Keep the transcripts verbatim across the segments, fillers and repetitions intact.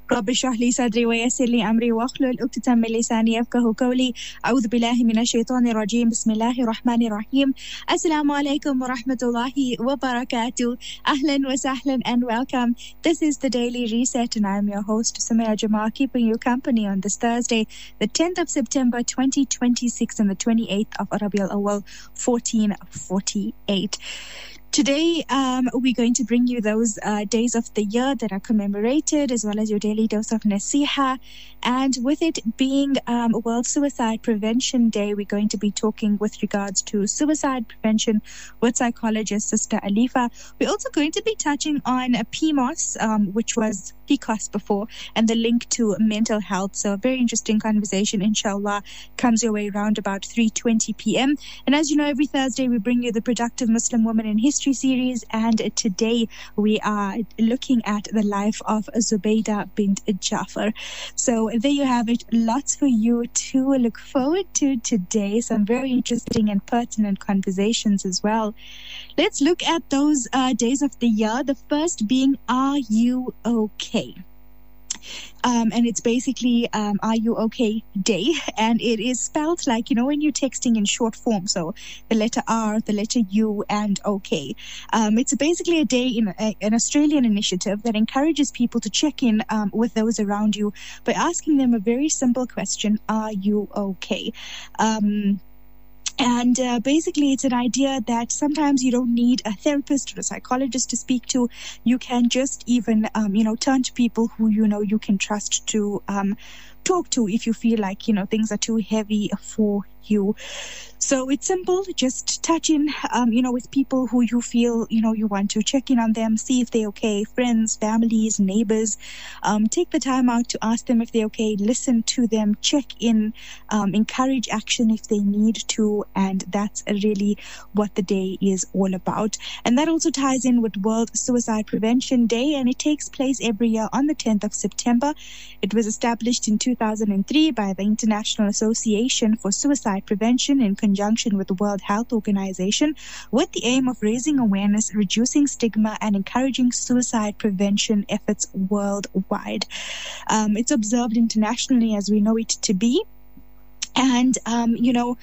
رب اشرح لي صدري ويسر لي أمري واحلل عقدة من لساني يفقهوا قولي أعوذ بالله من الشيطان الرجيم بسم الله الرحمن الرحيم السلام عليكم ورحمة الله وبركاته أهلا وسهلا and welcome. This is the Daily Reset and I'm your host Sumaya Jamal, keeping you company on this Thursday, the tenth of September twenty twenty-six and the twenty-eighth of Rabi al-Awwal fourteen forty-eight. Today, um, we're going to bring you those uh, days of the year that are commemorated, as well as your daily dose of nasiha. And with it being um, World Suicide Prevention Day, we're going to be talking with regards to suicide prevention with psychologist Sister Alifa. We're also going to be touching on P M O S, um, which was P C O S before, and the link to mental health. So a very interesting conversation, inshallah, comes your way around about three twenty p.m. And as you know, every Thursday we bring you the Productive Muslim Woman in History series, and today we are looking at the life of Zubaydah bint Jafar. So there you have it, lots for you to look forward to today, some very interesting and pertinent conversations as well. Let's look at those uh, days of the year, the first being Are You Okay? Um, and it's basically um, Are You Okay Day, and it is spelled like, you know, when you're texting in short form, so the letter R, the letter U, and OK. Um, it's basically a day in a, an Australian initiative that encourages people to check in um, with those around you by asking them a very simple question: Are you okay? Um, And uh, basically, it's an idea that sometimes you don't need a therapist or a psychologist to speak to. You can just even, um, you know, turn to people who you know you can trust to um, talk to if you feel like, you know, things are too heavy for you. So it's simple. Just touch in, um, you know, with people who you feel, you know, you want to check in on them, see if they're okay, friends, families, neighbors. Um, take the time out to ask them if they're okay, listen to them, check in, um, encourage action if they need to. And that's really what the day is all about. And that also ties in with World Suicide Prevention Day, and it takes place every year on the tenth of September. It was established in two thousand three by the International Association for Suicide Prevention in conjunction with the World Health Organization, with the aim of raising awareness, reducing stigma, and encouraging suicide prevention efforts worldwide. Um, it's observed internationally as we know it to be. And, um, you know,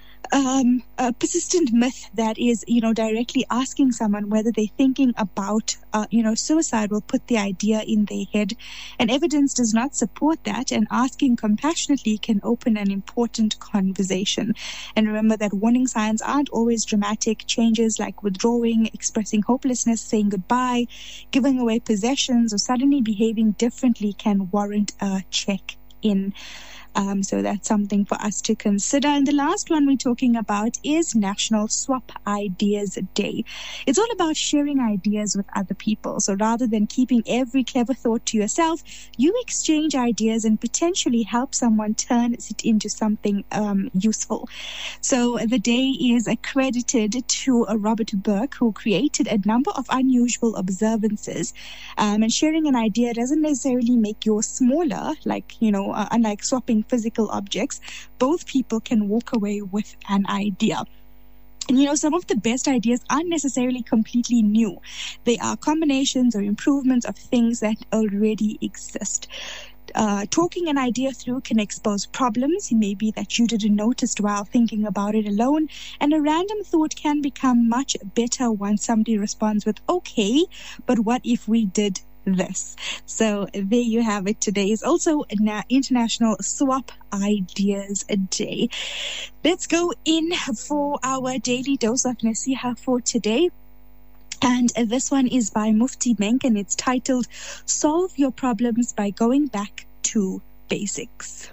Um, a persistent myth that is, you know, directly asking someone whether they're thinking about, uh, you know, suicide will put the idea in their head. And evidence does not support that. And asking compassionately can open an important conversation. And remember that warning signs aren't always dramatic. Changes like withdrawing, expressing hopelessness, saying goodbye, giving away possessions, or suddenly behaving differently can warrant a check-in. Um, so that's something for us to consider. And the last one we're talking about is National Swap Ideas Day. It's all about sharing ideas with other people. So rather than keeping every clever thought to yourself, you exchange ideas and potentially help someone turn it into something um, useful. So the day is accredited to uh, Robert Burke, who created a number of unusual observances. Um, and sharing an idea doesn't necessarily make yours smaller, like, you know, uh, unlike swapping physical objects. Both people can walk away with an idea. And you know, some of the best ideas aren't necessarily completely new. They are combinations or improvements of things that already exist. Uh, talking an idea through can expose problems, maybe that you didn't notice while thinking about it alone. And a random thought can become much better once somebody responds with, okay, but what if we did this? So there you have it. Today is also an International Swap Ideas Day. Let's go in for our daily dose of nasiha for today. And this one is by Mufti Menk, and it's titled Solve Your Problems by Going Back to Basics.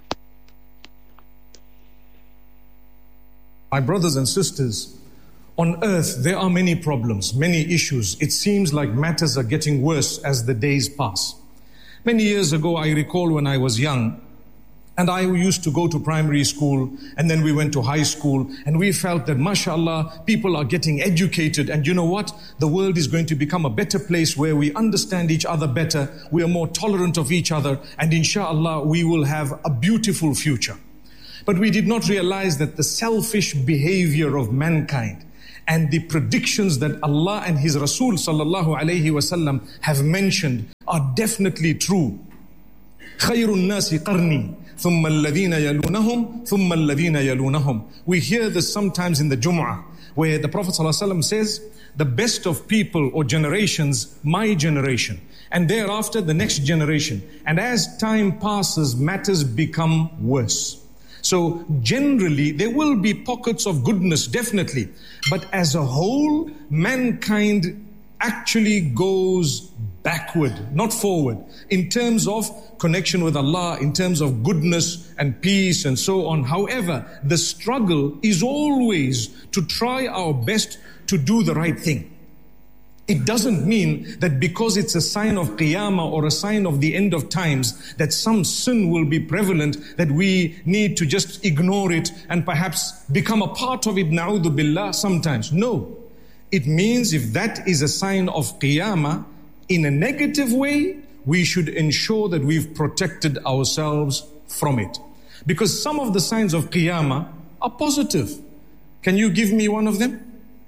My brothers and sisters, on earth, there are many problems, many issues. It seems like matters are getting worse as the days pass. Many years ago, I recall when I was young, and I used to go to primary school, and then we went to high school, and we felt that, mashallah, people are getting educated, and you know what? The world is going to become a better place where we understand each other better, we are more tolerant of each other, and inshallah, we will have a beautiful future. But we did not realize that the selfish behavior of mankind and the predictions that Allah and His Rasul sallallahu alayhi wasallam have mentioned are definitely true. خَيْرُ النَّاسِ قَرْنِي ثُمَّ الَّذِينَ يَلُونَهُمْ ثُمَّ الَّذِينَ يَلُونَهُمْ. We hear this sometimes in the Jumu'ah, where the Prophet ﷺ says, the best of people or generations, my generation, and thereafter the next generation. And as time passes, matters become worse. So generally, there will be pockets of goodness, definitely. But as a whole, mankind actually goes backward, not forward, in terms of connection with Allah, in terms of goodness and peace and so on. However, the struggle is always to try our best to do the right thing. It doesn't mean that because it's a sign of Qiyamah or a sign of the end of times that some sin will be prevalent, that we need to just ignore it and perhaps become a part of it, na'udhu billah, sometimes. No. It means if that is a sign of Qiyamah, in a negative way, we should ensure that we've protected ourselves from it. Because some of the signs of Qiyamah are positive. Can you give me one of them?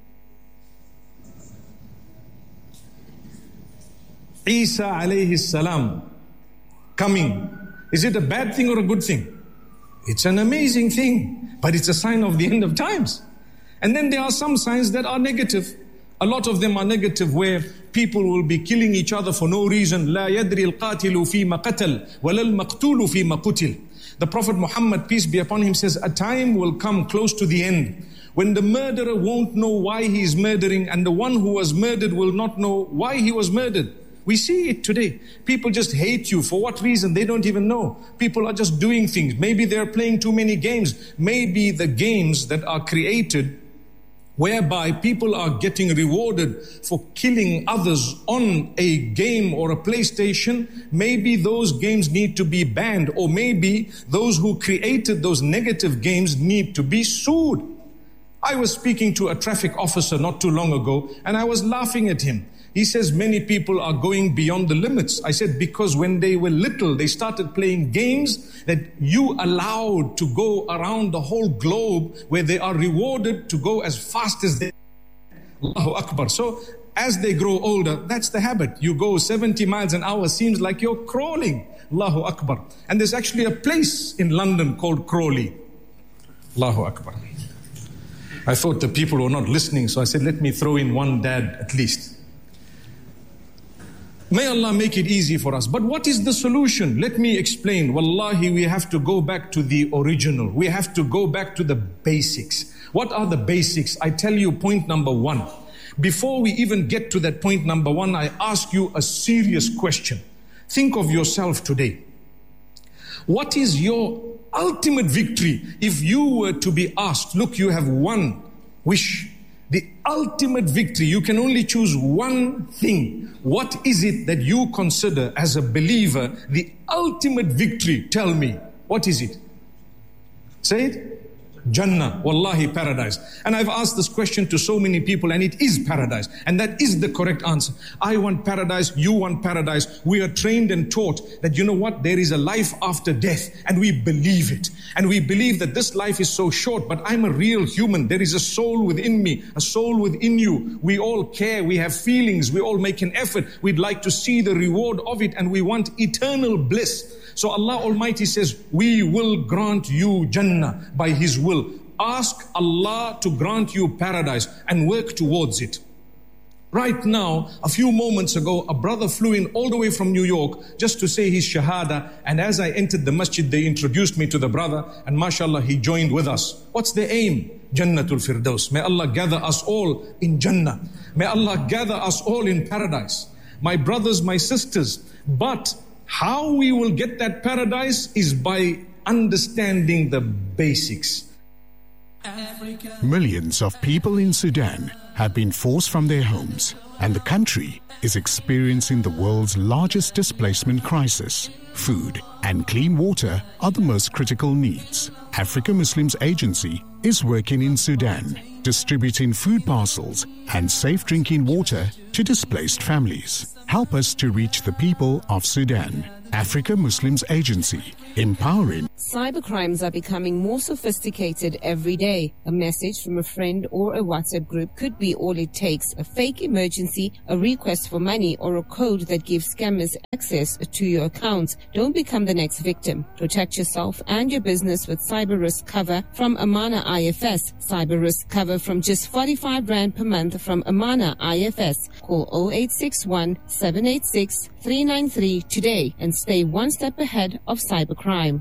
Isa alayhi salam coming. Is it a bad thing or a good thing? It's an amazing thing, but it's a sign of the end of times. And then there are some signs that are negative. A lot of them are negative, where people will be killing each other for no reason. لا يدري القاتل فيما قتل ولا المقتول فيما قتل. The Prophet Muhammad, peace be upon him, says a time will come close to the end when the murderer won't know why he is murdering, and the one who was murdered will not know why he was murdered. We see it today. People just hate you. For what reason? They don't even know. People are just doing things. Maybe they're playing too many games. Maybe the games that are created whereby people are getting rewarded for killing others on a game or a PlayStation, maybe those games need to be banned, or maybe those who created those negative games need to be sued. I was speaking to a traffic officer not too long ago, and I was laughing at him. He says many people are going beyond the limits. I said, because when they were little, they started playing games that you allowed to go around the whole globe, where they are rewarded to go as fast as they can. Allahu Akbar. So as they grow older, that's the habit. You go seventy miles an hour, seems like you're crawling. Allahu Akbar. And there's actually a place in London called Crawley. Allahu Akbar. I thought the people were not listening, so I said, let me throw in one dad at least. May Allah make it easy for us. But what is the solution? Let me explain. Wallahi, we have to go back to the original. We have to go back to the basics. What are the basics? I tell you, point number one. Before we even get to that point number one, I ask you a serious question. Think of yourself today. What is your ultimate victory if you were to be asked, look, you have one wish, the ultimate victory, you can only choose one thing. What is it that you consider as a believer the ultimate victory? Tell me, what is it? Say it. Jannah, wallahi, paradise. And I've asked this question to so many people, and it is paradise. And that is the correct answer. I want paradise, you want paradise. We are trained and taught that, you know what, there is a life after death, and we believe it. And we believe that this life is so short, but I'm a real human. There is a soul within me, a soul within you. We all care, we have feelings, we all make an effort. We'd like to see the reward of it, and we want eternal bliss. So Allah Almighty says, we will grant you Jannah by His will. Ask Allah to grant you paradise and work towards it. Right now, a few moments ago, a brother flew in all the way from New York just to say his shahada. And as I entered the masjid, they introduced me to the brother. And mashallah, he joined with us. What's the aim? Jannatul Firdaus. May Allah gather us all in Jannah. May Allah gather us all in paradise. My brothers, my sisters. But how we will get that paradise is by understanding the basics. Millions of people in Sudan have been forced from their homes, and the country is experiencing the world's largest displacement crisis. Food and clean water are the most critical needs. Africa Muslims Agency is working in Sudan, distributing food parcels and safe drinking water to displaced families. Help us to reach the people of Sudan. Africa Muslims Agency, empowering. Cybercrimes are becoming more sophisticated every day. A message from a friend or a WhatsApp group could be all it takes. A fake emergency, a request for money, or a code that gives scammers access to your accounts. Don't become the next victim. Protect yourself and your business with cyber risk cover from Amana I F S. Cyber risk cover from just forty-five rand per month from Amana I F S. Call zero eight six one, seven eight six, three nine three today and stay one step ahead of cybercrime.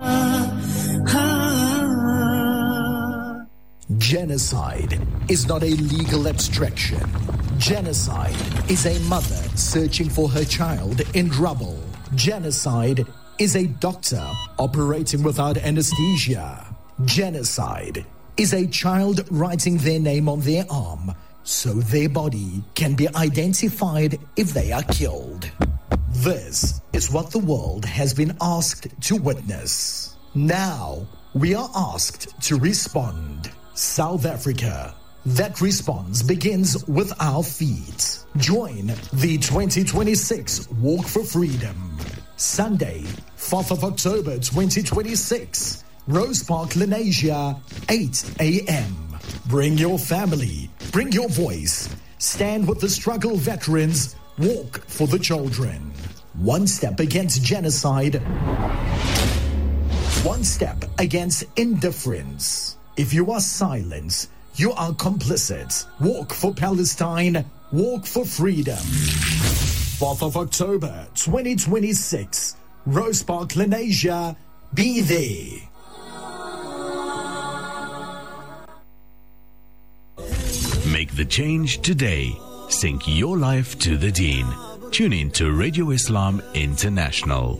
Genocide is not a legal abstraction. Genocide is a mother searching for her child in rubble. Genocide is a doctor operating without anesthesia. Genocide is a child writing their name on their arm so their body can be identified if they are killed. This is what the world has been asked to witness. Now, we are asked to respond. South Africa. That response begins with our feet. Join the twenty twenty-six Walk for Freedom. Sunday, fourth of October twenty twenty-six. Rose Park, Lenasia, eight a.m. Bring your family. Bring your voice. Stand with the struggle veterans. Walk for the children. One step against genocide. One step against indifference. If you are silent, you are complicit. Walk for Palestine. Walk for freedom. fourth of October twenty twenty-six. Rose Park, Lenasia. Be there. Make the change today. Sync your life to the Deen. Tune in to Radio Islam International.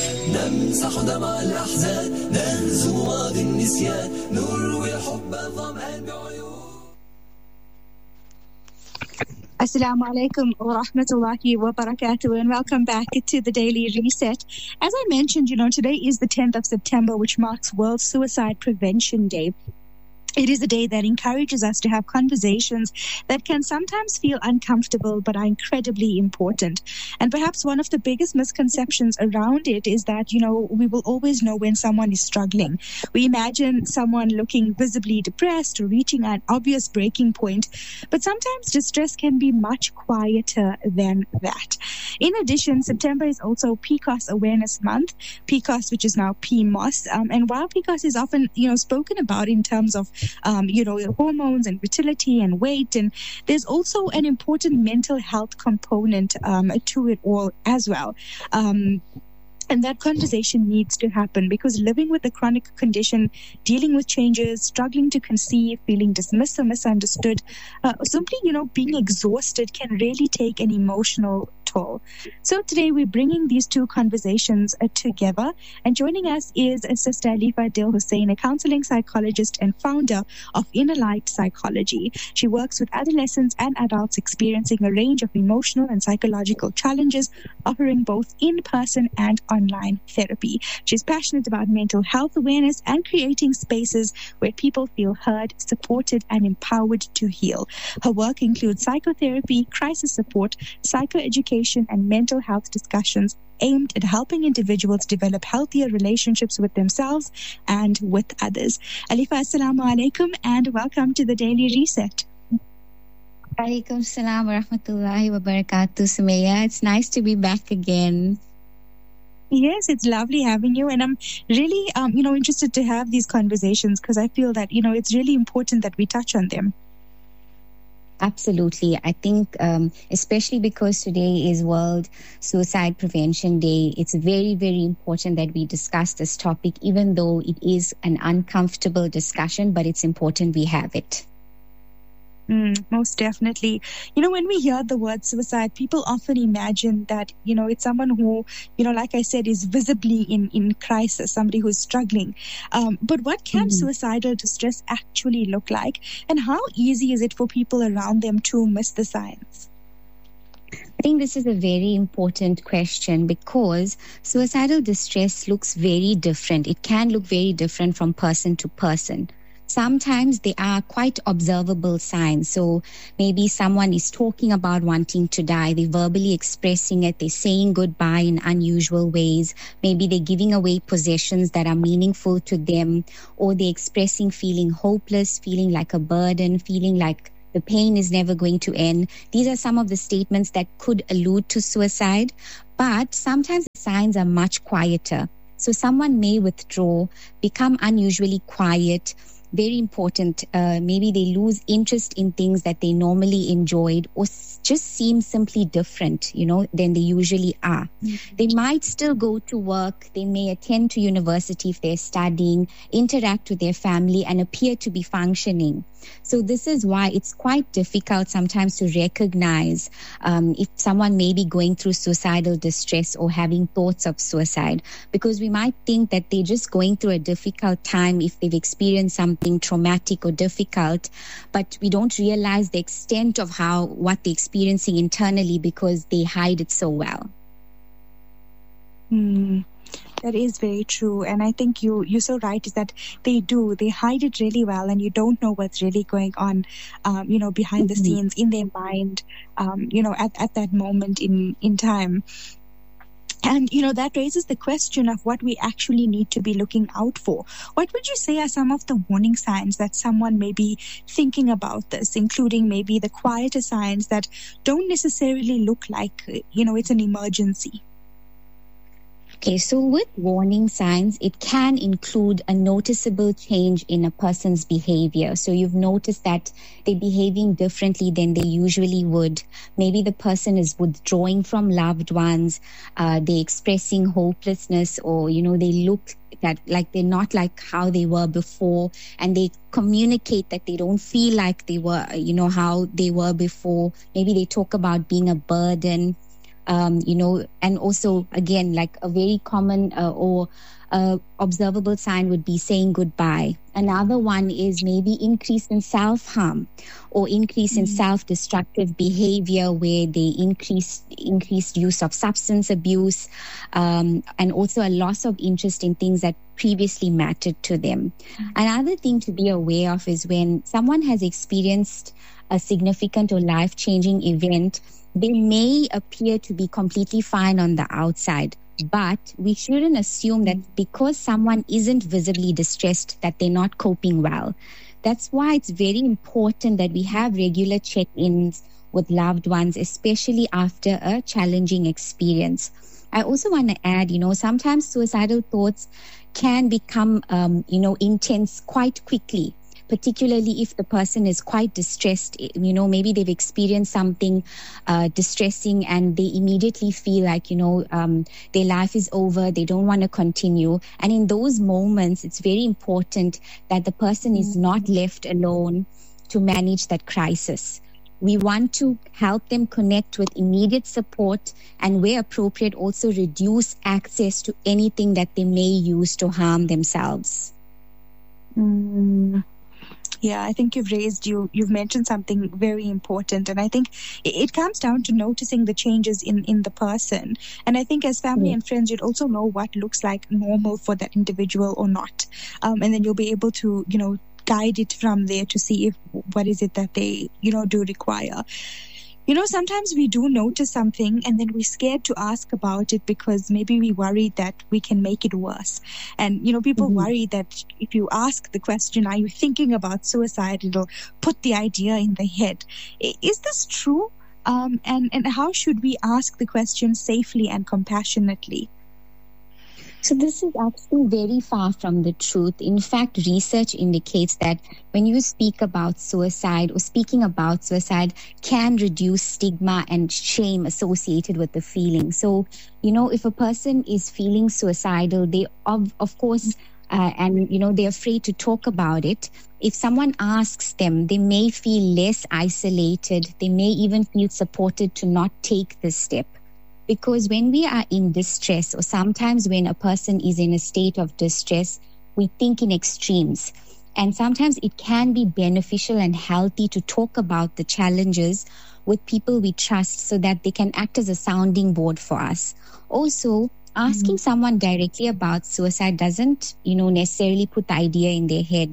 Assalamu alaikum wa rahmatullahi wa barakatuh, and welcome back to the Daily Reset. As I mentioned, you know, today is the tenth of September, which marks World Suicide Prevention Day. It is a day that encourages us to have conversations that can sometimes feel uncomfortable but are incredibly important. And perhaps one of the biggest misconceptions around it is that, you know, we will always know when someone is struggling. We imagine someone looking visibly depressed or reaching an obvious breaking point, but sometimes distress can be much quieter than that. In addition, September is also P C O S Awareness Month, P C O S, which is now P M O S. Um, and while P C O S is often, you know, spoken about in terms of Um, you know, hormones and fertility and weight. And there's also an important mental health component um, to it all as well. Um, And that conversation needs to happen, because living with a chronic condition, dealing with changes, struggling to conceive, feeling dismissed or misunderstood, uh, simply, you know, being exhausted can really take an emotional toll. So today we're bringing these two conversations uh, together. And joining us is uh, Sister Alifa Dil Hussein, a counseling psychologist and founder of Inner Light Psychology. She works with adolescents and adults experiencing a range of emotional and psychological challenges, offering both in-person and online therapy. She's passionate about mental health awareness and creating spaces where people feel heard, supported, and empowered to heal. Her work includes psychotherapy, crisis support, psychoeducation, and mental health discussions aimed at helping individuals develop healthier relationships with themselves and with others. Alifa, assalamu alaikum, and welcome to the Daily Reset. Alaikum salam wa rahmatullahi wa barakatuh, Sumaya. It's nice to be back again. Yes, it's lovely having you, and I'm really, um, you know, interested to have these conversations, because I feel that, you know, it's really important that we touch on them. Absolutely. I think, um, especially because today is World Suicide Prevention Day, it's very, very important that we discuss this topic, even though it is an uncomfortable discussion, but it's important we have it. Mm, most definitely. You know, when we hear the word suicide, people often imagine that, you know, it's someone who, you know, like I said, is visibly in, in crisis, somebody who's struggling. Um, but what can mm-hmm. suicidal distress actually look like? And how easy is it for people around them to miss the signs? I think this is a very important question, because suicidal distress looks very different. It can look very different from person to person. sometimes they are quite observable signs. So maybe someone is talking about wanting to die, they're verbally expressing it, they're saying goodbye in unusual ways, maybe they're giving away possessions that are meaningful to them, or they're expressing feeling hopeless, feeling like a burden, feeling like the pain is never going to end. These are some of the statements that could allude to suicide, but sometimes the signs are much quieter. So someone may withdraw, become unusually quiet. Very important, uh, maybe they lose interest in things that they normally enjoyed, or s- just seem simply different, you know, than they usually are. Mm-hmm. They might still go to work, they may attend to university if they're studying, interact with their family, and appear to be functioning. So this is why it's quite difficult sometimes to recognize um, if someone may be going through suicidal distress or having thoughts of suicide, because we might think that they're just going through a difficult time if they've experienced something traumatic or difficult, but we don't realize the extent of how what they're experiencing internally because they hide it so well. Mm. That is very true. And I think you, you're so right, is that they do. They hide it really well, and you don't know what's really going on, um, you know, behind the scenes, in their mind, um, you know, at, at that moment in, in time. And, you know, that raises the question of what we actually need to be looking out for. What would you say are some of the warning signs that someone may be thinking about this, including maybe the quieter signs that don't necessarily look like, you know, it's an emergency? Okay, so with warning signs, it can include a noticeable change in a person's behavior. So you've noticed that they're behaving differently than they usually would. Maybe the person is withdrawing from loved ones, uh, they're expressing hopelessness, or, you know, they look that like they're not like how they were before, and they communicate that they don't feel like they were, you know, how they were before. Maybe they talk about being a burden. Um, you know, and also, again, like a very common uh, or uh, observable sign would be saying goodbye. Another one is maybe increase in self-harm or increase mm-hmm. in self-destructive behavior, where they increase increased use of substance abuse, um, and also a loss of interest in things that previously mattered to them. Mm-hmm. Another thing to be aware of is when someone has experienced a significant or life-changing event, they may appear to be completely fine on the outside, but we shouldn't assume that because someone isn't visibly distressed that they're not coping well. That's why it's very important that we have regular check-ins with loved ones, especially after a challenging experience. I also want to add, you know, sometimes suicidal thoughts can become, um, you know, intense quite quickly, particularly if the person is quite distressed. You know, maybe they've experienced something uh, distressing and they immediately feel like, you know, um, their life is over, they don't want to continue. And in those moments, it's very important that the person is not left alone to manage that crisis. We want to help them connect with immediate support, and where appropriate, also reduce access to anything that they may use to harm themselves. Mm. Yeah, I think you've raised, you, you've mentioned something very important. And I think it, it comes down to noticing the changes in, in the person. And I think as family mm. and friends, you'd also know what looks like normal for that individual or not. Um, and then you'll be able to, you know, guide it from there to see if what is it that they, you know, do require. You know, sometimes we do notice something and then we're scared to ask about it because maybe we worry that we can make it worse. And, you know, people mm-hmm. worry that if you ask the question, are you thinking about suicide, it'll put the idea in their head. Is this true? Um, and, and how should we ask the question safely and compassionately? So this is actually very far from the truth. In fact, research indicates that when you speak about suicide or speaking about suicide can reduce stigma and shame associated with the feeling. So, you know, if a person is feeling suicidal, they of, of course, uh, and, you know, they're afraid to talk about it. If someone asks them, they may feel less isolated. They may even feel supported to not take this step. Because when we are in distress, or sometimes when a person is in a state of distress, we think in extremes. And sometimes it can be beneficial and healthy to talk about the challenges with people we trust so that they can act as a sounding board for us. Also, asking mm-hmm. someone directly about suicide doesn't, you know, necessarily put the idea in their head.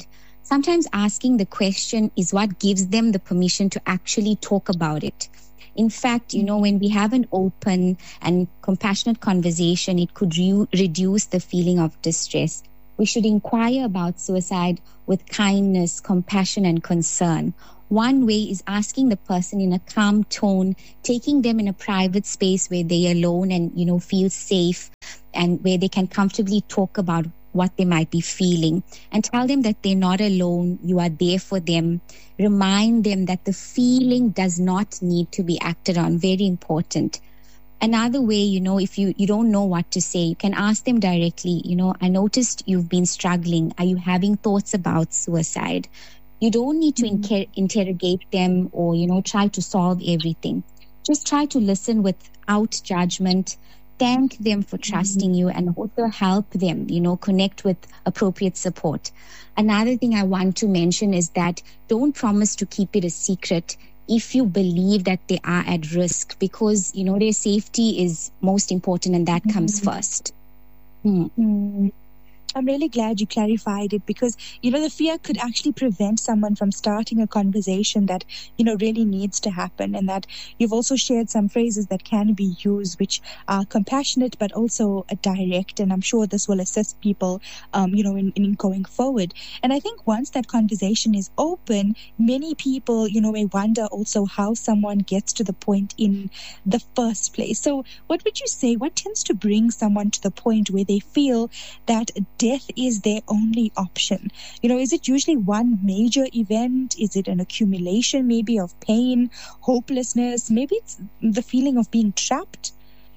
sometimes asking the question is what gives them the permission to actually talk about it. In fact, you know, when we have an open and compassionate conversation, it could re- reduce the feeling of distress. We should inquire about suicide with kindness, compassion, and concern. One way is asking the person in a calm tone, taking them in a private space where they're alone and, you know, feel safe and where they can comfortably talk about what they might be feeling, and tell them that they're not alone, you are there for them. Remind them that the feeling does not need to be acted on. Very important. Another way, you know, if you, you don't know what to say, you can ask them directly, you know, I noticed you've been struggling. Are you having thoughts about suicide? You don't need to mm-hmm. inter- interrogate them or, you know, try to solve everything. Just try to listen without judgment. Thank them for trusting mm-hmm. you, and also help them, you know, connect with appropriate support. Another thing I want to mention is that don't promise to keep it a secret if you believe that they are at risk, because, you know, their safety is most important and that mm-hmm. comes first. Mm-hmm. I'm really glad you clarified it, because, you know, the fear could actually prevent someone from starting a conversation that, you know, really needs to happen. And that you've also shared some phrases that can be used, which are compassionate, but also direct. And I'm sure this will assist people, um, you know, in, in going forward. And I think once that conversation is open, many people, you know, may wonder also how someone gets to the point in the first place. So what would you say, what tends to bring someone to the point where they feel that death is their only option? You know, is it usually one major event? Is it an accumulation maybe of pain, hopelessness? Maybe it's the feeling of being trapped?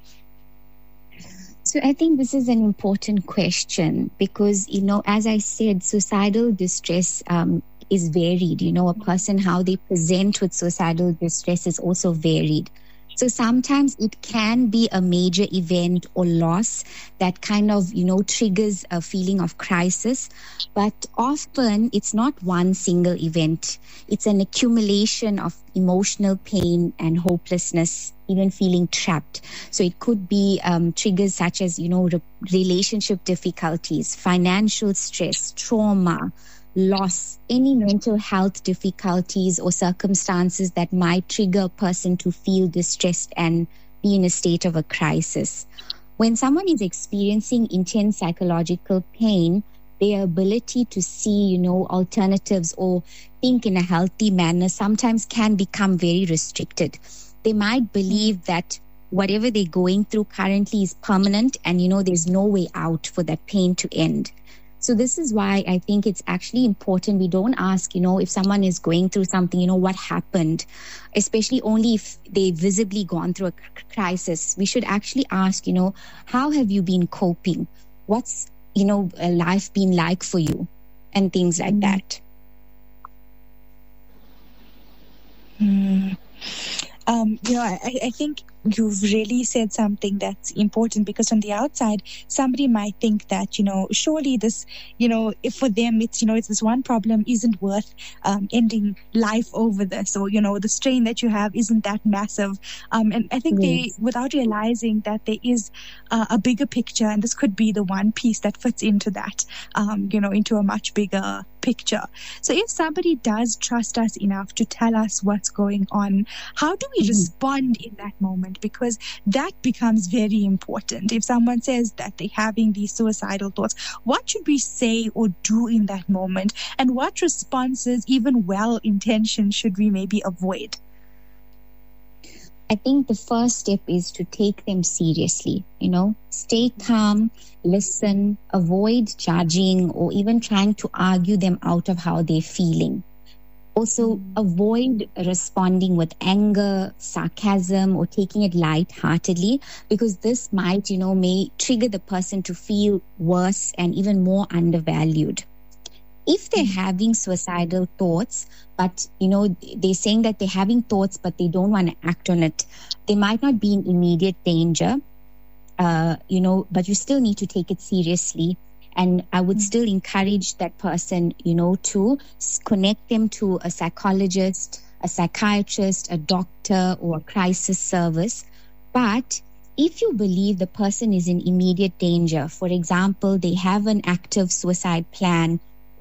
So I think this is an important question because, you know, as I said, suicidal distress um, is varied. You know, a person, how they present with suicidal distress is also varied. So sometimes it can be a major event or loss that kind of, you know, triggers a feeling of crisis. But often it's not one single event. It's an accumulation of emotional pain and hopelessness, even feeling trapped. So it could be um, triggers such as, you know, re- relationship difficulties, financial stress, trauma, loss, any mental health difficulties or circumstances that might trigger a person to feel distressed and be in a state of a crisis. When someone is experiencing intense psychological pain, their ability to see, you know, alternatives or think in a healthy manner sometimes can become very restricted. They might believe that whatever they're going through currently is permanent and, you know, there's no way out for that pain to end. So this is why I think it's actually important we don't ask, you know, if someone is going through something, you know, what happened, especially only if they've visibly gone through a crisis. We should actually ask, you know, how have you been coping? What's, you know, a life been like for you? And things like that. Mm. Um, you know, I, I think you've really said something that's important, because from the outside, somebody might think that, you know, surely this, you know, if for them it's, you know, it's this one problem isn't worth um, ending life over this, or, you know, the strain that you have isn't that massive. Um, and I think yes. they, without realizing that there is uh, a bigger picture, and this could be the one piece that fits into that, um, you know, into a much bigger picture. So if somebody does trust us enough to tell us what's going on, how do we mm-hmm. respond in that moment? Because that becomes very important. If someone says that they're having these suicidal thoughts, what should we say or do in that moment? And what responses, even well-intentioned, should we maybe avoid? I think the first step is to take them seriously, you know, stay calm, listen, avoid judging or even trying to argue them out of how they're feeling. Also, avoid responding with anger, sarcasm, or taking it lightheartedly, because this might, you know, may trigger the person to feel worse and even more undervalued. If they're having suicidal thoughts, but, you know, they're saying that they're having thoughts, but they don't want to act on it, they might not be in immediate danger, uh, you know, but you still need to take it seriously. And I would still encourage that person, you know, to connect them to a psychologist, a psychiatrist, a doctor, or a crisis service. But if you believe the person is in immediate danger, for example, they have an active suicide plan,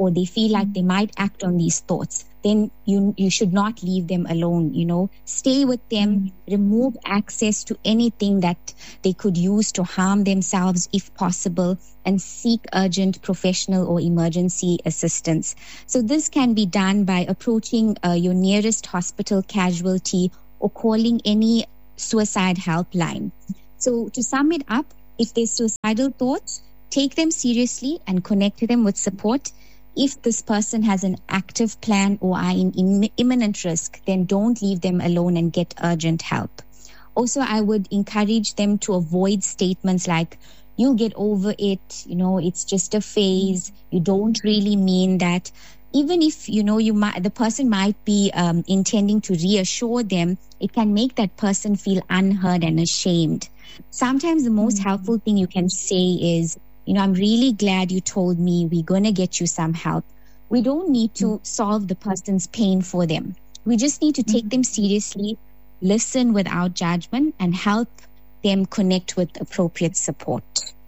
or they feel like they might act on these thoughts, then you you should not leave them alone, you know. Stay with them, remove access to anything that they could use to harm themselves if possible, and seek urgent professional or emergency assistance. So this can be done by approaching uh, your nearest hospital casualty or calling any suicide helpline. So to sum it up, if there's suicidal thoughts, take them seriously and connect them with support. If this person has an active plan or are in, in imminent risk, then don't leave them alone and get urgent help. Also, I would encourage them to avoid statements like, you'll get over it, you know, it's just a phase, you don't really mean that. Even if, you know, you might, the person might be um, intending to reassure them, it can make that person feel unheard and ashamed. Sometimes the most mm-hmm. helpful thing you can say is, you know, I'm really glad you told me, we're going to get you some help. We don't need to mm-hmm. solve the person's pain for them. We just need to take mm-hmm. them seriously, listen without judgment, and help them connect with appropriate support.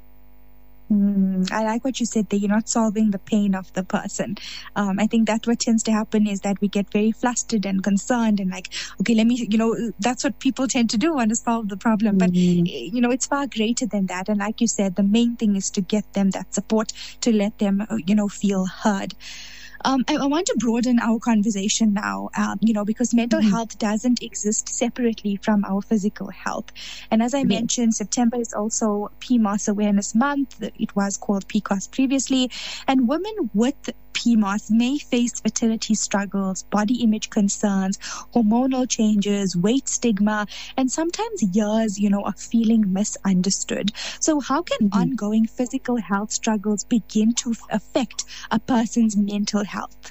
Mm, I like what you said there. You're not solving the pain of the person. Um, I think that what tends to happen is that we get very flustered and concerned and like, okay, let me, you know, that's what people tend to do, want to solve the problem. But, mm-hmm. you know, it's far greater than that. And like you said, the main thing is to get them that support, to let them, you know, feel heard. Um, I, I want to broaden our conversation now, um, you know, because mental mm-hmm. health doesn't exist separately from our physical health. And as I mm-hmm. mentioned, September is also P M O S Awareness Month. It was called P C O S previously. And women with P M O S may face fertility struggles, body image concerns, hormonal changes, weight stigma, and sometimes years, you know, of feeling misunderstood. So how can mm-hmm. ongoing physical health struggles begin to f- affect a person's mental health? Health.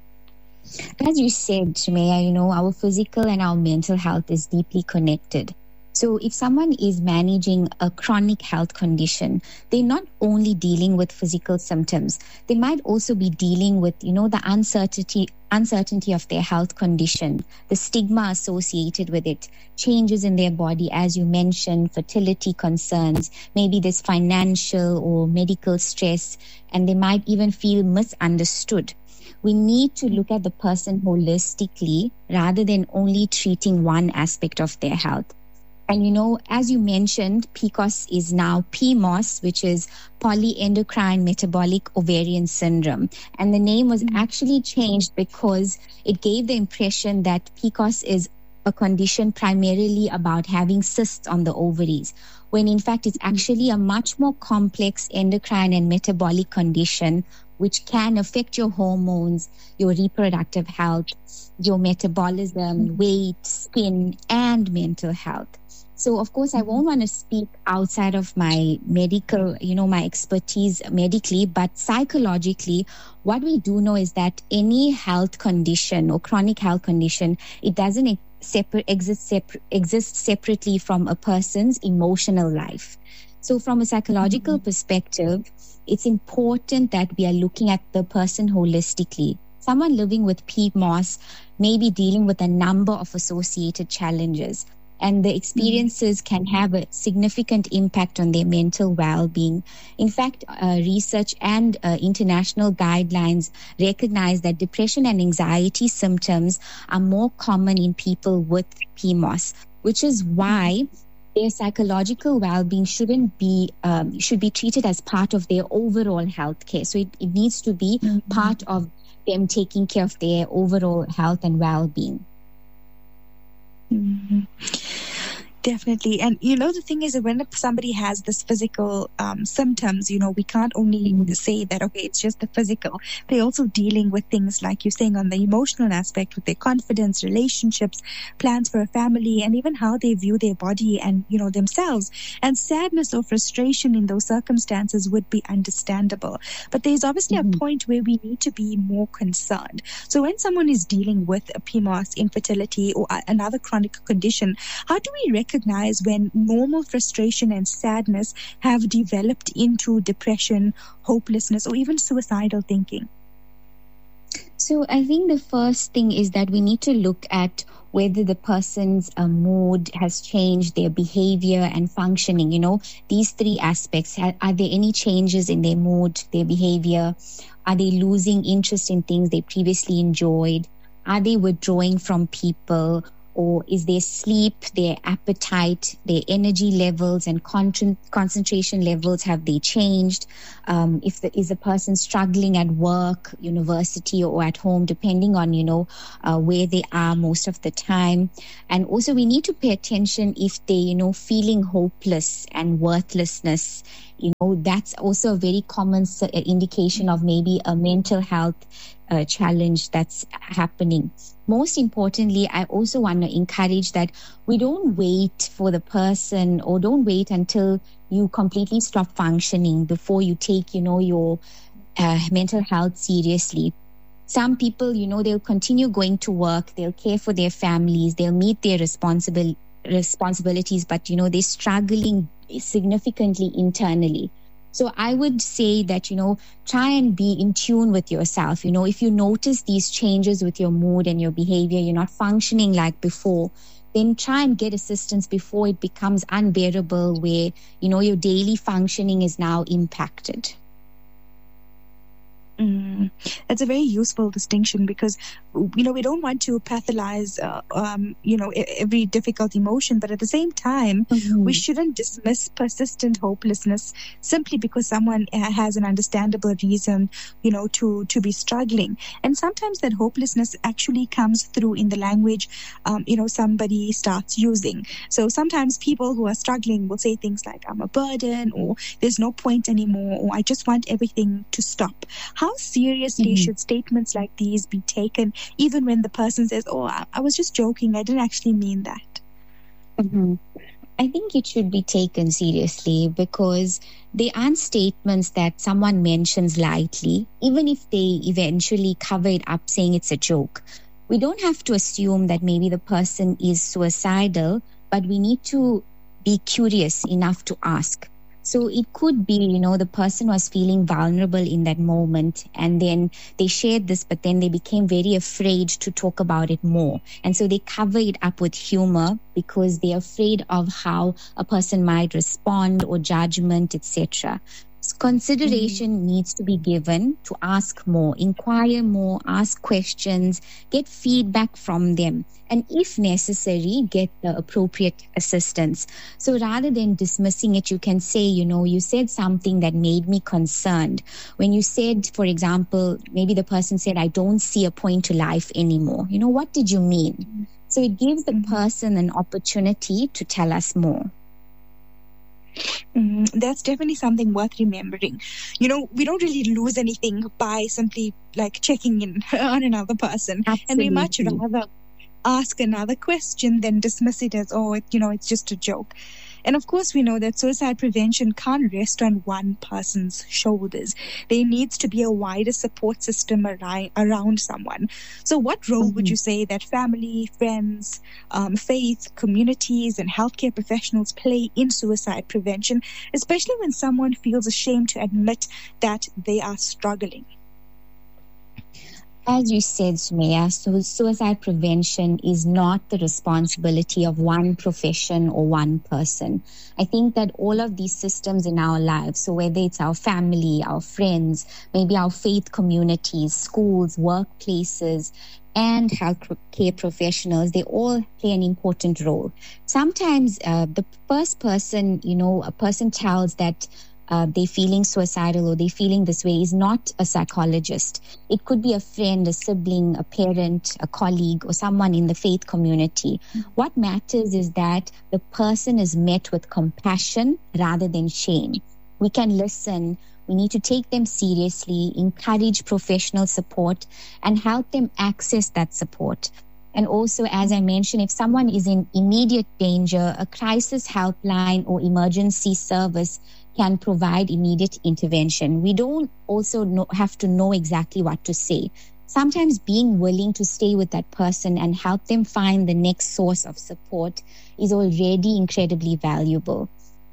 As you said, Sumaya, you know, our physical and our mental health is deeply connected. So if someone is managing a chronic health condition, they're not only dealing with physical symptoms, they might also be dealing with, you know, the uncertainty uncertainty of their health condition, the stigma associated with it, changes in their body, as you mentioned, fertility concerns, maybe there's financial or medical stress, and they might even feel misunderstood. We need to look at the person holistically rather than only treating one aspect of their health. And, you know, as you mentioned, P C O S is now P M O S, which is polyendocrine metabolic ovarian syndrome. And the name was actually changed because it gave the impression that P C O S is a condition primarily about having cysts on the ovaries, when in fact it's actually a much more complex endocrine and metabolic condition which can affect your hormones, your reproductive health, your metabolism, weight, skin, and mental health. So, of course, I won't want to speak outside of my medical, you know, my expertise medically, but psychologically, what we do know is that any health condition or chronic health condition, it doesn't separate, exist, separ- exist separately from a person's emotional life. So from a psychological mm-hmm. perspective, it's important that we are looking at the person holistically. Someone living with P M O S may be dealing with a number of associated challenges, and the experiences can have a significant impact on their mental well-being. In fact, uh, research and uh, international guidelines recognize that depression and anxiety symptoms are more common in people with P M O S, which is why their psychological well-being shouldn't be um, should be treated as part of their overall health care. So it, it needs to be mm-hmm. part of them taking care of their overall health and well-being. Mm-hmm. Definitely. And, you know, the thing is that when somebody has this physical um, symptoms, you know, we can't only say that, okay, it's just the physical. They're also dealing with things like you're saying on the emotional aspect with their confidence, relationships, plans for a family, and even how they view their body and, you know, themselves. And sadness or frustration in those circumstances would be understandable. But there's obviously mm-hmm. a point where we need to be more concerned. So when someone is dealing with a P M O S, infertility, or another chronic condition, how do we recognize recognize when normal frustration and sadness have developed into depression, hopelessness, or even suicidal thinking? So I think the first thing is that we need to look at whether the person's uh, mood has changed, their behavior and functioning. You know, these three aspects. Are, are there any changes in their mood, their behavior? Are they losing interest in things they previously enjoyed? Are they withdrawing from people? Or is their sleep, their appetite, their energy levels and con- concentration levels, have they changed? Um, if the, is a person struggling at work, university, or at home, depending on, you know, uh, where they are most of the time. And also we need to pay attention if they, you know, feeling hopeless and worthlessness. You know, that's also a very common indication of maybe a mental health uh, challenge that's happening. Most importantly, I also want to encourage that we don't wait for the person, or don't wait until you completely stop functioning before you take, you know, your uh, mental health seriously. Some people, you know, they'll continue going to work, they'll care for their families, they'll meet their responsible responsibilities, but, you know, they're struggling significantly internally. So I would say that, you know, try and be in tune with yourself. You know, if you notice these changes with your mood and your behavior, you're not functioning like before, then try and get assistance before it becomes unbearable, where, you know, your daily functioning is now impacted. Mm, that's a very useful distinction, because, you know, we don't want to pathologize, uh, um, you know, every difficult emotion, but at the same time, mm-hmm. we shouldn't dismiss persistent hopelessness simply because someone has an understandable reason, you know, to, to be struggling. And sometimes that hopelessness actually comes through in the language, um, you know, somebody starts using. So sometimes people who are struggling will say things like, I'm a burden, or there's no point anymore, or I just want everything to stop. How seriously mm-hmm. should statements like these be taken, even when the person says, oh, I, I was just joking, I didn't actually mean that? Mm-hmm. I think it should be taken seriously, because they aren't statements that someone mentions lightly, even if they eventually cover it up saying it's a joke. We don't have to assume that maybe the person is suicidal, but we need to be curious enough to ask. So it could be, you know, the person was feeling vulnerable in that moment, and then they shared this, but then they became very afraid to talk about it more. And so they cover it up with humor because they're afraid of how a person might respond, or judgment, et cetera. Consideration mm-hmm. needs to be given to ask more, inquire more, ask questions, get feedback from them, and if necessary, get the appropriate assistance. So rather than dismissing it, you can say, you know, you said something that made me concerned. When you said, for example, maybe the person said, I don't see a point to life anymore. You know, what did you mean? Mm-hmm. So it gives the person an opportunity to tell us more. Mm, that's definitely something worth remembering. You know, we don't really lose anything by simply like checking in on another person. Absolutely. And we much rather ask another question than dismiss it as, oh, it, you know, it's just a joke. And of course, we know that suicide prevention can't rest on one person's shoulders. There needs to be a wider support system around, around someone. So what role mm-hmm. would you say that family, friends, um, faith, communities, and healthcare professionals play in suicide prevention, especially when someone feels ashamed to admit that they are struggling? As you said, Sumaya, so suicide prevention is not the responsibility of one profession or one person. I think that all of these systems in our lives, so whether it's our family, our friends, maybe our faith communities, schools, workplaces, and healthcare professionals, they all play an important role. Sometimes uh, the first person, you know, a person tells that Uh, they're feeling suicidal or they're feeling this way is not a psychologist. It could be a friend, a sibling, a parent, a colleague, or someone in the faith community. Mm-hmm. What matters is that the person is met with compassion rather than shame. We can listen. We need to take them seriously, encourage professional support, and help them access that support. And also, as I mentioned, if someone is in immediate danger, a crisis helpline or emergency service can provide immediate intervention. We don't also know, have to know exactly what to say. Sometimes being willing to stay with that person and help them find the next source of support is already incredibly valuable.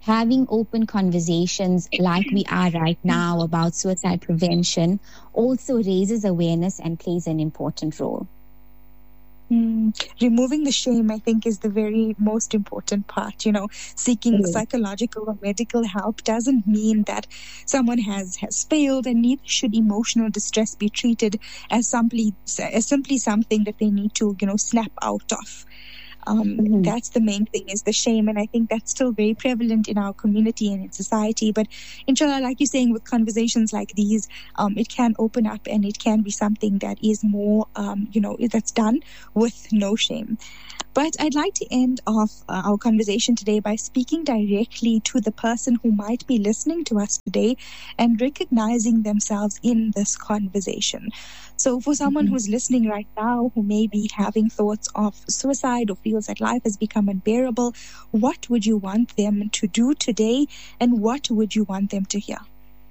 having open conversations like we are right now about suicide prevention also raises awareness and plays an important role. Mm, removing the shame, I think, is the very most important part. You know, seeking mm. psychological or medical help doesn't mean that someone has, has failed, and neither should emotional distress be treated as simply as simply something that they need to, you know, snap out of. Um, mm-hmm. That's the main thing, is the shame. And I think that's still very prevalent in our community and in society. But inshallah, like you're saying, with conversations like these, um, it can open up, and it can be something that is more, um, you know, that's done with no shame. But I'd like to end off uh, our conversation today by speaking directly to the person who might be listening to us today and recognizing themselves in this conversation. So for someone mm-hmm. who's listening right now, who may be having thoughts of suicide or feels that life has become unbearable, what would you want them to do today, and what would you want them to hear?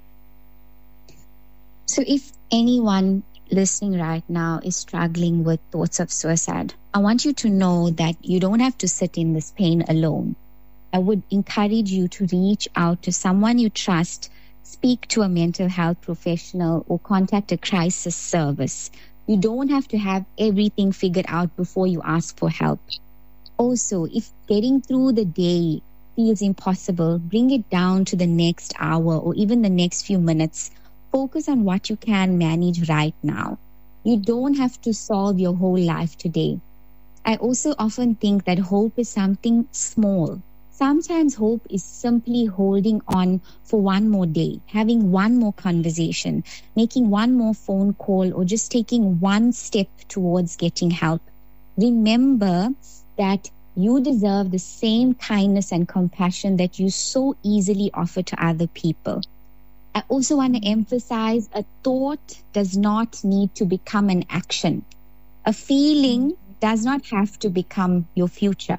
So if anyone listening right now is struggling with thoughts of suicide, I want you to know that you don't have to sit in this pain alone. I would encourage you to reach out to someone you trust, speak to a mental health professional, or contact a crisis service. You don't have to have everything figured out before you ask for help. Also, if getting through the day feels impossible, bring it down to the next hour or even the next few minutes. Focus on what you can manage right now. You don't have to solve your whole life today. I also often think that hope is something small. Sometimes hope is simply holding on for one more day, having one more conversation, making one more phone call, or just taking one step towards getting help. Remember that you deserve the same kindness and compassion that you so easily offer to other people. I also want to emphasize, a thought does not need to become an action. A feeling does not have to become your future.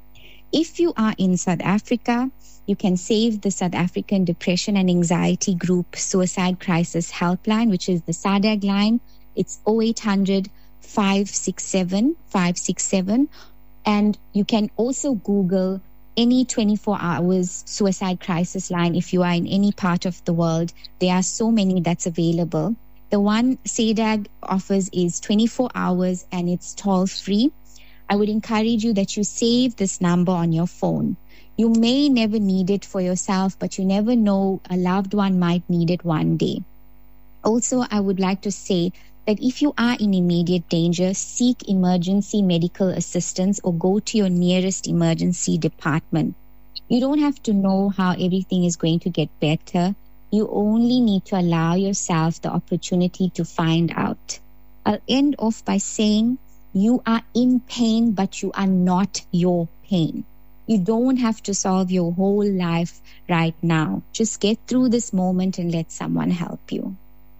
If you are in South Africa, you can save the South African Depression and Anxiety Group Suicide Crisis Helpline, which is the SADAG line. It's oh eight hundred, five six seven, five six seven. And you can also Google any twenty-four hours suicide crisis line if you are in any part of the world. There are so many that's available. The one SADAG offers is twenty-four hours, and it's toll-free. I would encourage you that you save this number on your phone. You may never need it for yourself, but you never know, a loved one might need it one day. Also, I would like to say that if you are in immediate danger, seek emergency medical assistance or go to your nearest emergency department. You don't have to know how everything is going to get better. You only need to allow yourself the opportunity to find out. I'll end off by saying, you are in pain, but you are not your pain. You don't have to solve your whole life right now. Just get through this moment and let someone help you.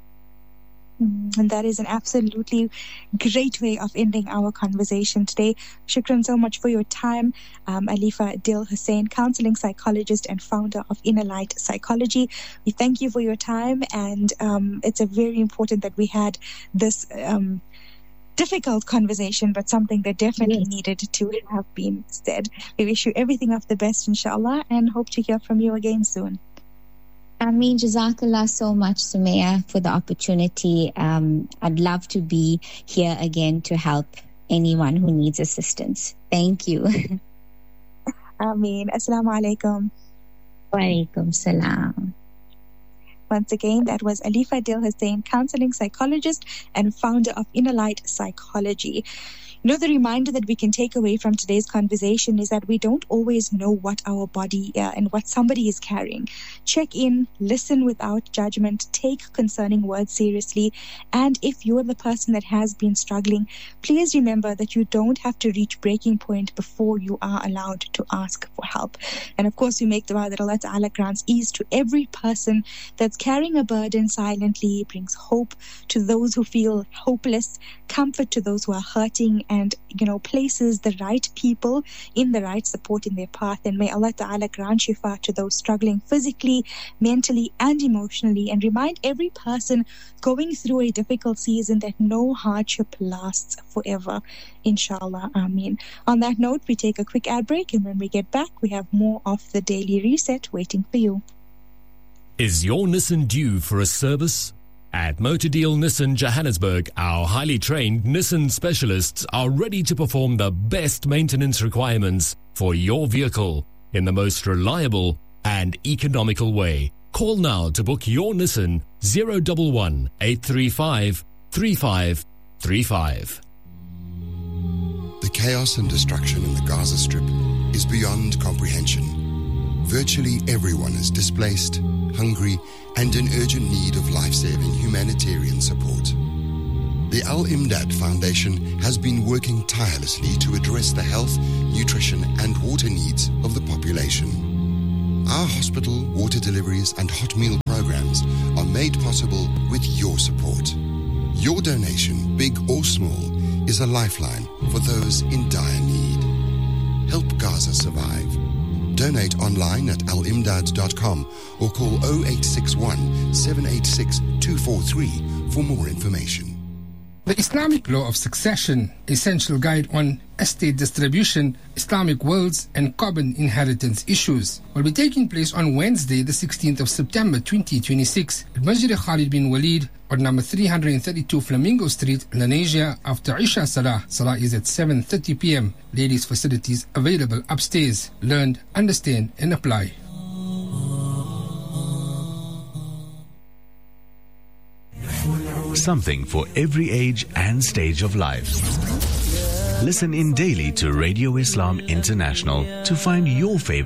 And that is an absolutely great way of ending our conversation today. Shukran so much for your time. Um, Alifa Dil Hussain, counseling psychologist and founder of Inner Light Psychology. We thank you for your time, and um, it's a very important that we had this um, difficult conversation, but something that definitely yes. needed to have been said. We wish you everything of the best, inshallah, and hope to hear from you again soon. I mean, Jazakallah so much, Sumaya, for the opportunity. Um, I'd love to be here again to help anyone who needs assistance. Thank you. Ameen. Assalamu alaikum. Wa alaikum salam. Once again, that was Alifa Dil Hussain, counseling psychologist and founder of Inner Light Psychology. You know, the reminder that we can take away from today's conversation is that we don't always know what our body uh, and what somebody is carrying. Check in, listen without judgment, take concerning words seriously. And if you're the person that has been struggling, please remember that you don't have to reach breaking point before you are allowed to ask for help. And of course, we make dua that Allah Ta'ala grants ease to every person that's carrying a burden silently, brings hope to those who feel hopeless, comfort to those who are hurting, and, you know, places the right people in the right support in their path. And may Allah Ta'ala grant shifa to those struggling physically, mentally and emotionally, and remind every person going through a difficult season that no hardship lasts forever. Inshallah. Ameen. On that note, we take a quick ad break, and when we get back, we have more of the Daily Reset waiting for you. Is your Nissan due for a service? At Motor Deal Nissan Johannesburg, our highly trained Nissan specialists are ready to perform the best maintenance requirements for your vehicle in the most reliable and economical way. Call now to book your Nissan zero one one, eight three five, three five three five. The chaos and destruction in the Gaza Strip is beyond comprehension. Virtually everyone is displaced, hungry, and in urgent need of life-saving humanitarian support. The Al-Imdad Foundation has been working tirelessly to address the health, nutrition, and water needs of the population. Our hospital, water deliveries, and hot meal programs are made possible with your support. Your donation, big or small, is a lifeline for those in dire need. Help Gaza survive. Donate online at al imdad dot com or call oh eight six one, seven eight six, two four three for more information. The Islamic Law of Succession, Essential Guide on Estate Distribution, Islamic Wills and Common Inheritance Issues, will be taking place on Wednesday, the sixteenth of September twenty twenty-six at Masjid Khalid bin Walid on number three thirty-two Flamingo Street, Lenasia, after Isha Salah. Salah is at seven thirty p.m. Ladies' facilities available upstairs. Learn, understand and apply. Something for every age and stage of life. Listen in daily to Radio Islam International to find your favorite